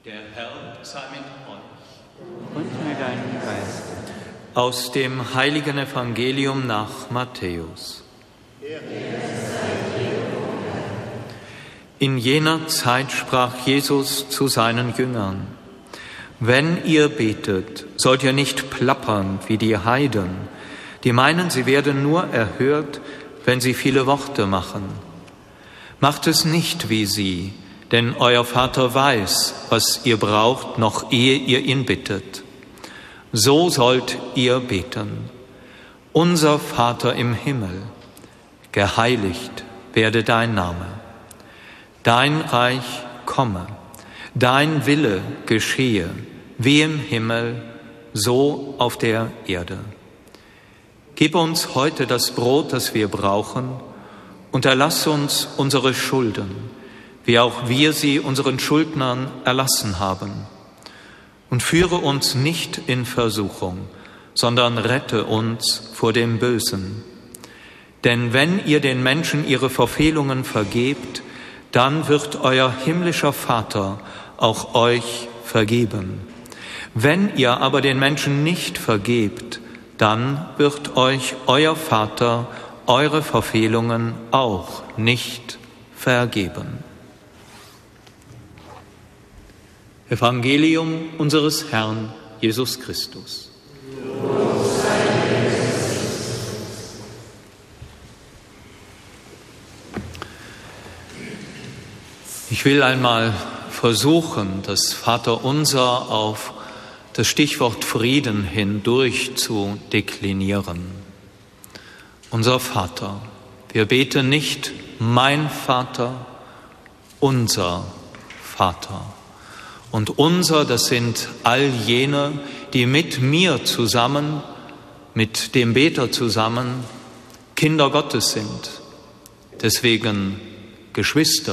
Der Herr sei mit euch. Und mit deinem Geist. Aus dem heiligen Evangelium nach Matthäus. In jener Zeit sprach Jesus zu seinen Jüngern: Wenn ihr betet, sollt ihr nicht plappern wie die Heiden, die meinen, sie werden nur erhört, wenn sie viele Worte machen. Macht es nicht wie sie, denn euer Vater weiß, was ihr braucht, noch ehe ihr ihn bittet. So sollt ihr beten: Unser Vater im Himmel, geheiligt werde dein Name. Dein Reich komme, dein Wille geschehe, wie im Himmel, so auf der Erde. Gib uns heute das Brot, das wir brauchen, und erlass uns unsere Schulden, wie auch wir sie unseren Schuldnern erlassen haben. Und führe uns nicht in Versuchung, sondern rette uns vor dem Bösen. Denn wenn ihr den Menschen ihre Verfehlungen vergebt, dann wird euer himmlischer Vater auch euch vergeben. Wenn ihr aber den Menschen nicht vergebt, dann wird euch euer Vater eure Verfehlungen auch nicht vergeben. Evangelium unseres Herrn Jesus Christus. Ich will einmal versuchen, das Vaterunser auf das Stichwort Frieden hindurch zu deklinieren. Unser Vater. Wir beten nicht mein Vater, unser Vater. Und unser, das sind all jene, die mit mir zusammen, mit dem Beter zusammen Kinder Gottes sind. Deswegen Geschwister.